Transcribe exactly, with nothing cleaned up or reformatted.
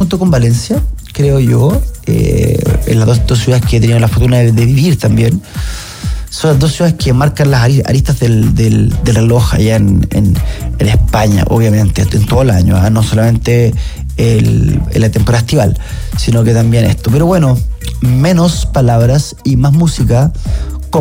junto con Valencia, creo yo, eh, en las dos, dos ciudades que he tenido la fortuna de, de vivir también, son las dos ciudades que marcan las aristas del, del, del reloj allá en, en, en España, obviamente, en todo el año, ¿eh? No solamente el, en la temporada estival, sino que también esto. Pero bueno, menos palabras y más música,